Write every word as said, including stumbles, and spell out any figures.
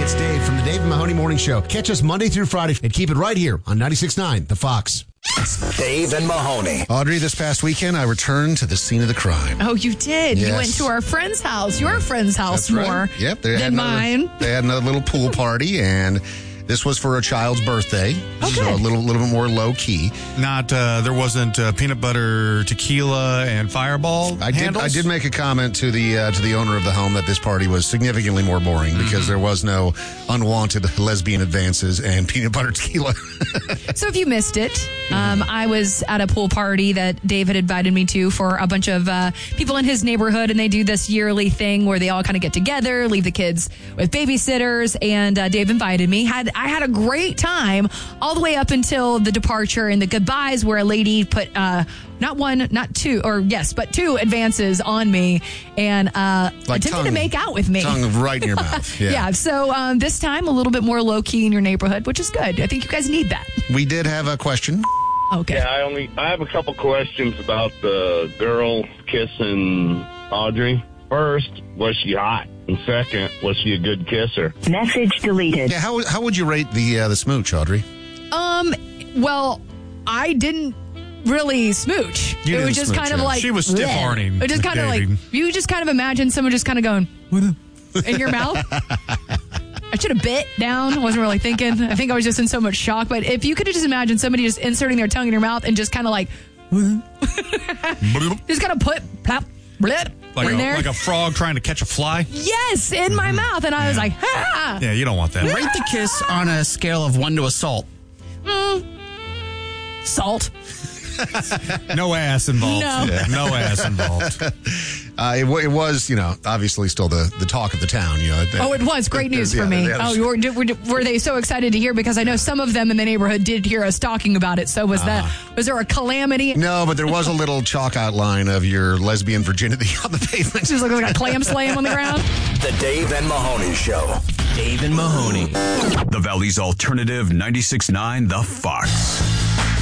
It's Dave from the Dave and Mahoney Morning Show. Catch us Monday through Friday and keep it right here on ninety-six point nine The Fox. Dave and Mahoney. Audrey, this past weekend, I returned to the scene of the crime. Oh, you did. Yes. You went to our friend's house, your friend's house That's right. more Yep, they had than another- mine. They had another little pool party, and this was for a child's birthday. Oh, so good. a little, little bit more low key. Not, uh, there wasn't uh, peanut butter tequila and Fireball I did. handles? I did make a comment to the uh, to the owner of the home that this party was significantly more boring Mm-hmm. because there was no unwanted lesbian advances and peanut butter tequila. So if you missed it, um, I was at a pool party that Dave had invited me to for a bunch of uh, people in his neighborhood, and they do this yearly thing where they all kind of get together, leave the kids with babysitters, and uh, Dave invited me. Had I had a great time all the way up until the departure and the goodbyes, where a lady put uh, not one, not two, or yes, but two advances on me and uh, Like attempted to tongue- make out with me. Tongue right in your mouth. Yeah. Yeah, so um, this time a little bit more low key in your neighborhood, which is good. I think you guys need that. We did have a question. Okay. Yeah, I only I have a couple questions about the girl kissing Audrey. First, was she hot? And second, was she a good kisser? Message deleted. Yeah, how how would you rate the uh, the smooch, Audrey? Um, well, I didn't really smooch. You it was didn't just smooch, kind of yeah. like She was stiff bleh. arming It just kind of like David. you just kind of imagine someone just kind of going in your mouth. I should have bit down. I wasn't really thinking. I think I was just in so much shock. But if you could have just imagined somebody just inserting their tongue in your mouth and just kind of like just kind of put plop blip like, in a, there. like a frog trying to catch a fly? Yes, in my mouth, and I was like, ha! Yeah, you don't want that. Rate the kiss on a scale of one to assault. Salt. No ass involved. No. Yeah, no ass involved. Uh, it, w- it was, you know, obviously still the, the talk of the town. You know. Oh, it was great news Yeah, for me. yeah, Oh, were, were, were they so excited to hear? Because I know some of them in the neighborhood did hear us talking about it. So was that was there a calamity? No, but there was a little chalk outline of your lesbian virginity on the pavement. Just like, like a clam slam on the ground. The Dave and Mahoney Show. Dave and Mahoney. The Valley's alternative ninety-six point nine The Fox.